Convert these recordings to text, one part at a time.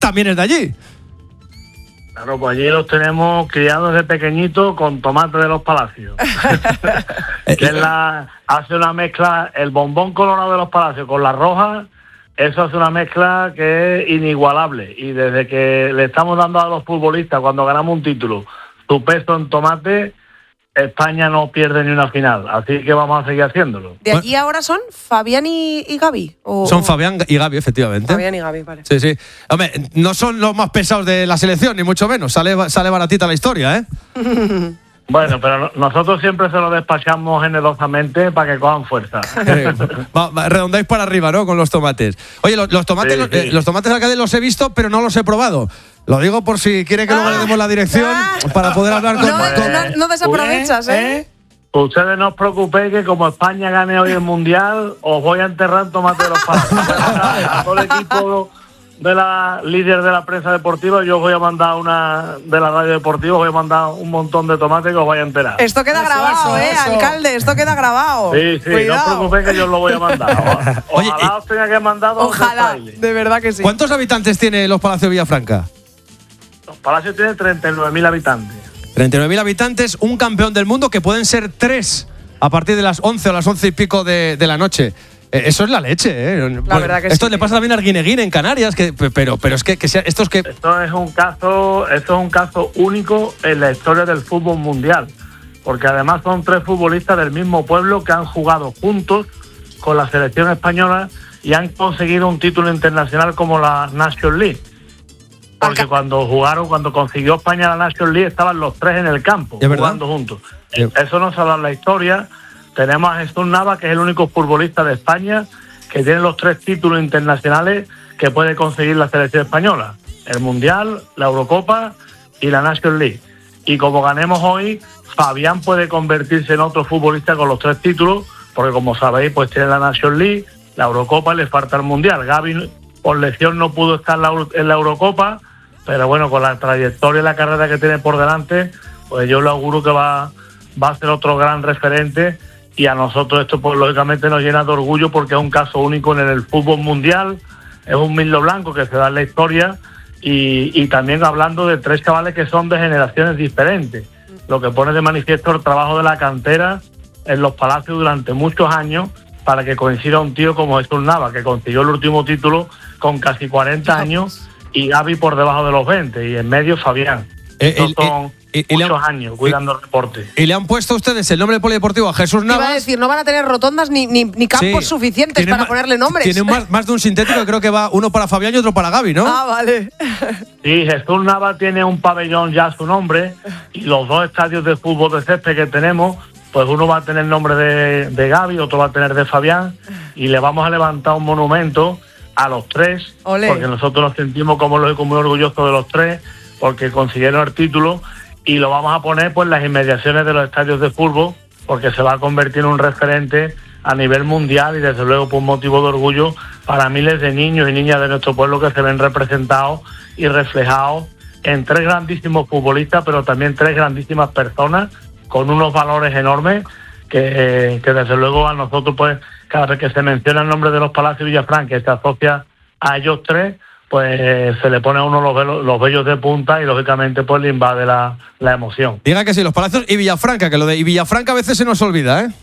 también es de allí. Claro, pues allí los tenemos criados desde pequeñitos con tomate de los Palacios. Que hace una mezcla, el bombón colorado de los Palacios con la roja, eso hace una mezcla que es inigualable. Y desde que le estamos dando a los futbolistas, cuando ganamos un título, su peso en tomate, España no pierde ni una final. Así que vamos a seguir haciéndolo. ¿De aquí ahora son Fabián y Gavi? Son Fabián y Gavi, efectivamente. Fabián y Gavi, vale. Sí, sí. Hombre, no son los más pesados de la selección, ni mucho menos. Sale baratita la historia, ¿eh? Bueno, pero nosotros siempre se lo despachamos generosamente para que cojan fuerza. Redondáis para arriba, ¿no? Con los tomates. Oye, los tomates, sí. Los tomates alcalde los he visto, pero no los he probado. Lo digo por si quiere que luego le demos la dirección para poder hablar con... No desaprovechas, ¿eh? Ustedes no os preocupéis que como España gane hoy el Mundial, os voy a enterrar tomate de los palos. A todo el equipo de la líder de la prensa deportiva, yo os voy a mandar de la radio deportiva, os voy a mandar un montón de tomates que os vais a enterar. Esto queda grabado, alcalde, esto queda grabado. Sí, cuidado. No os preocupéis que yo os lo voy a mandar. Oye, ojalá os tenga que mandar. Ojalá, de verdad que sí. ¿Cuántos habitantes tiene los Palacios Villafranca? Los Palacios tienen 39.000 habitantes. 39.000 habitantes, un campeón del mundo que pueden ser 3 a partir de las 11 o las 11 y pico de la noche. Eso es la leche, ¿eh? La verdad que esto sí. le pasa también a Arguineguín en Canarias, pero es que esto es que... Esto es un caso único en la historia del fútbol mundial, porque además son 3 futbolistas del mismo pueblo que han jugado juntos con la selección española y han conseguido un título internacional como la Nations League. Porque cuando consiguió España la Nations League estaban los 3 en el campo, jugando juntos. Eso no se habla en la historia. Tenemos a Jesús Nava, que es el único futbolista de España que tiene los 3 títulos internacionales que puede conseguir la selección española: el Mundial, la Eurocopa y la Nations League. Y como ganemos hoy, Fabián puede convertirse en otro futbolista con los 3 títulos, porque como sabéis, pues tiene la Nations League, la Eurocopa y le falta el Mundial. Gavi por lesión no pudo estar en la Eurocopa, pero bueno, con la trayectoria y la carrera que tiene por delante, pues yo le auguro que va a ser otro gran referente. Y a nosotros esto, pues lógicamente nos llena de orgullo porque es un caso único en el fútbol mundial, es un mirlo blanco que se da en la historia y también hablando de 3 chavales que son de generaciones diferentes, lo que pone de manifiesto el trabajo de la cantera en los Palacios durante muchos años para que coincida un tío como Jesús Nava, que consiguió el último título con casi 40 años y Gavi por debajo de los 20 y en medio Fabián. Son muchos años cuidando el deporte. ¿Y le han puesto a ustedes el nombre del polideportivo a Jesús Navas? Iba a decir, no van a tener rotondas ni campos suficientes para ponerle nombres. Tienen más de un sintético, creo que va uno para Fabián y otro para Gavi, ¿no? Ah, vale. Sí, Jesús Navas tiene un pabellón ya a su nombre y los 2 estadios de fútbol de césped que tenemos, pues uno va a tener el nombre de Gavi, otro va a tener de Fabián y le vamos a levantar un monumento a los 3. Olé. Porque nosotros nos sentimos como muy orgullosos de los 3 porque consiguieron el título. Y lo vamos a poner pues en las inmediaciones de los estadios de fútbol, porque se va a convertir en un referente a nivel mundial y desde luego por un motivo de orgullo para miles de niños y niñas de nuestro pueblo que se ven representados y reflejados en 3 grandísimos futbolistas, pero también 3 grandísimas personas con unos valores enormes que desde luego a nosotros, pues cada vez que se menciona el nombre de los Palacios Villafranca y se asocia a ellos 3, pues se le pone a uno los vellos de punta y lógicamente pues le invade la emoción. Diga que sí, los Palacios y Villafranca, que lo de Villafranca a veces se nos olvida, ¿eh?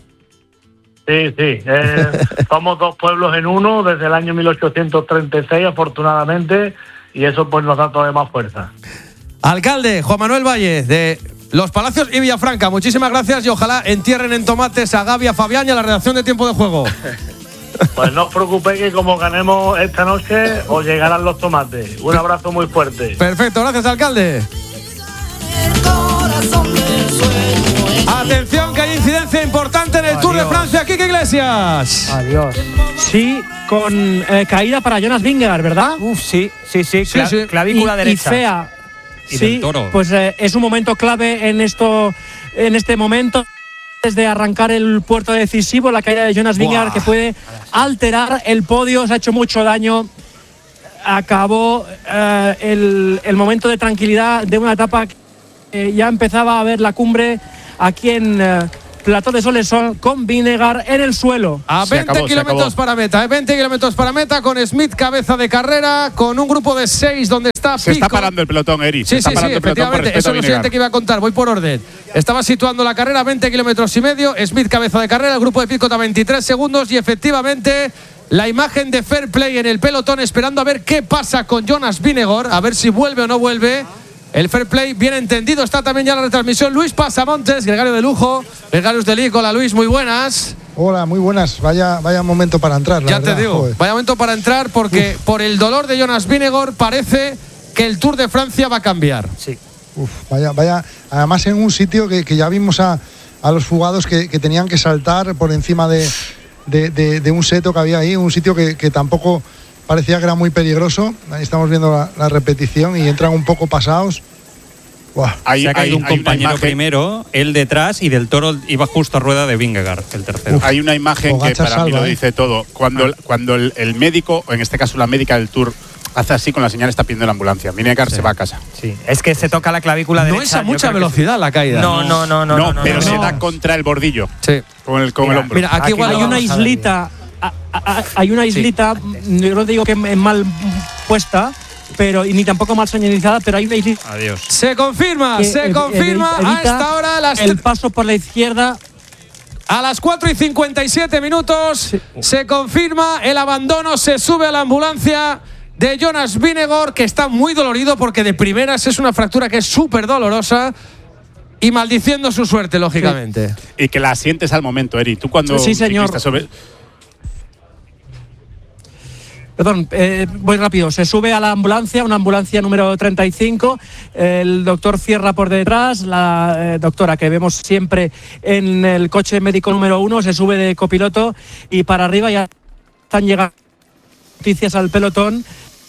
Sí. Somos 2 pueblos en uno desde el año 1836, afortunadamente, y eso pues nos da todavía más fuerza. Alcalde Juan Manuel Valle, de los Palacios y Villafranca, muchísimas gracias y ojalá entierren en tomates a Gavi, a Fabián y a la redacción de Tiempo de Juego. Pues no os preocupéis que como ganemos esta noche os llegarán los tomates. Un abrazo muy fuerte. Perfecto, gracias alcalde. Atención que hay incidencia importante en el Tour de Francia. Quique Iglesias. Adiós. Sí, con caída para Jonas Vingegaard, ¿verdad? Sí. Clavícula derecha. Y fea. Y del Toro. Pues es un momento clave en este momento. Desde arrancar el puerto decisivo, la caída de Jonas Vingegaard que puede alterar el podio, se ha hecho mucho daño. Acabó el momento de tranquilidad de una etapa que ya empezaba a ver la cumbre aquí en plató de Solesol con Vinegar en el suelo. A 20 kilómetros para meta, 20 kilómetros para meta, con Smith cabeza de carrera, con un grupo de 6 donde está Se Pico. está parando el pelotón, Eri. Sí, efectivamente. Eso es lo siguiente que iba a contar. Voy por orden. Estaba situando la carrera a 20 kilómetros y medio. Smith cabeza de carrera, el grupo de Picot a 23 segundos y efectivamente la imagen de Fair Play en el pelotón, esperando a ver qué pasa con Jonas Vingegaard, a ver si vuelve o no vuelve. El Fair Play, bien entendido, está también ya la retransmisión. Luis Pasamontes, gregario de lujo, gregarios de Lic. Hola Luis, muy buenas. Hola, muy buenas. Vaya momento para entrar. Ya te digo, vaya momento para entrar porque por el dolor de Jonas Vingegaard parece que el Tour de Francia va a cambiar. Sí. Vaya. Además en un sitio que ya vimos a los fugados que tenían que saltar por encima de un seto que había ahí, un sitio que tampoco parecía que era muy peligroso. Ahí estamos viendo la repetición y entran un poco pasados. Se ha caído un compañero primero, él detrás, y Del Toro iba justo a rueda de Vingegaard, el tercero. Hay una imagen que para mí lo dice todo. Cuando el médico, o en este caso la médica del Tour, hace así con la señal, está pidiendo la ambulancia. Vingegaard se va a casa. Sí, es que se toca la clavícula derecha. No es a mucha velocidad la caída. No, pero se da contra el bordillo. Sí. Con el hombro. Mira, aquí igual hay una islita. Hay una islita, yo no digo que es mal puesta, pero ni tampoco mal señalizada, pero hay una islita. Adiós. Se confirma a esta hora el paso por la izquierda. A las 4:57 minutos se confirma el abandono, se sube a la ambulancia de Jonas Vingegaard, que está muy dolorido porque de primeras es una fractura que es súper dolorosa y maldiciendo su suerte, lógicamente. Sí. Y que la sientes al momento, Eri. Tú cuando… Sí, señor. Perdón, voy rápido. Se sube a la ambulancia, una ambulancia número 35. El doctor cierra por detrás. La doctora que vemos siempre en el coche médico número 1 se sube de copiloto y para arriba ya están llegando noticias al pelotón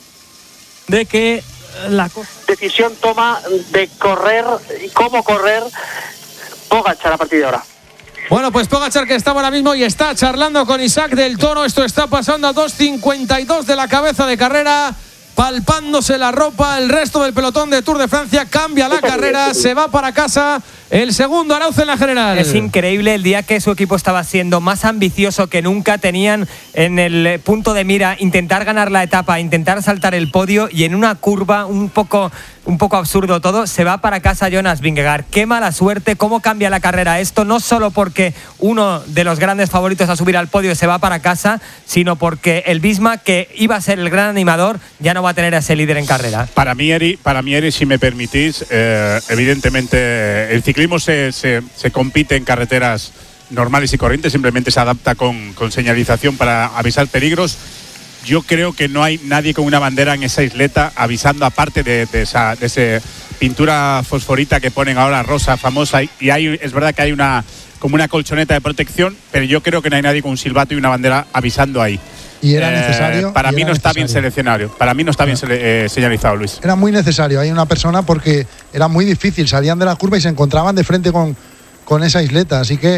de que la decisión toma de correr y cómo correr Pogačar a partir de ahora. Bueno, pues Pogačar, que estaba ahora mismo y está charlando con Isaac Del Toro. Esto está pasando a 2:52 de la cabeza de carrera, palpándose la ropa. El resto del pelotón de Tour de Francia cambia la carrera, se va para casa el segundo Arauzo en la general. Es increíble, el día que su equipo estaba siendo más ambicioso que nunca, tenían en el punto de mira intentar ganar la etapa, intentar saltar el podio, y en una curva un poco absurdo todo, se va para casa Jonas Vingegaard. Qué mala suerte, cómo cambia la carrera esto, no solo porque uno de los grandes favoritos a subir al podio se va para casa, sino porque el Visma, que iba a ser el gran animador, ya no va a tener a ese líder en carrera. Para mí, Eri, si me permitís, evidentemente el ciclismo se compite en carreteras normales y corrientes, simplemente se adapta con señalización para avisar peligros. Yo creo que no hay nadie con una bandera en esa isleta avisando, aparte de esa pintura fosforita que ponen ahora rosa famosa, y es verdad que hay como una colchoneta de protección, pero yo creo que no hay nadie con un silbato y una bandera avisando ahí. Y era necesario. Para mí no está bien seleccionado. Para mí no está bien señalizado, Luis. Era muy necesario. Hay una persona porque era muy difícil. Salían de la curva y se encontraban de frente con esa isleta. Así que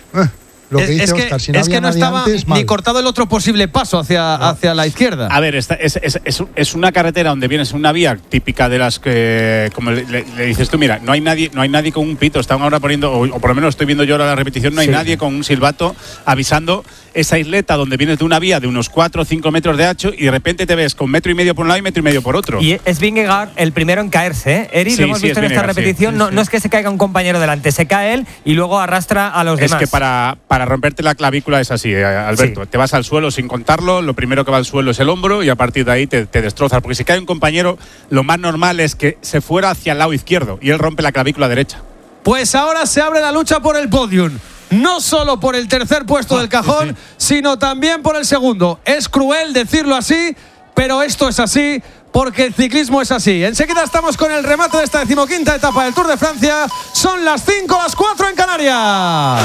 lo que dice Óscar, si no había no estaba antes, ni cortado el otro posible paso hacia la izquierda. A ver, es una carretera donde vienes en una vía típica de las que, como le dices tú, mira, no hay nadie con un pito. Están ahora poniendo, o por lo menos estoy viendo yo ahora la repetición, no hay nadie con un silbato avisando esa isleta donde vienes de una vía de unos 4 o 5 metros de ancho y de repente te ves con 1,5 metros por un lado y 1,5 metros por otro. Y es Vingegaard el primero en caerse, ¿eh? Eri, lo hemos visto en esta repetición. No es que se caiga un compañero delante, se cae él y luego arrastra a los demás. Es que para romperte la clavícula es así, Alberto. Sí. Te vas al suelo sin contarlo, lo primero que va al suelo es el hombro y a partir de ahí te destrozas. Porque si cae un compañero, lo más normal es que se fuera hacia el lado izquierdo y él rompe la clavícula derecha. Pues ahora se abre la lucha por el podium. No solo por el tercer puesto del cajón, sino también por el segundo. Es cruel decirlo así, pero esto es así porque el ciclismo es así. Enseguida estamos con el remate de esta 15ª etapa del Tour de Francia. Son las 5, las 4 en Canarias.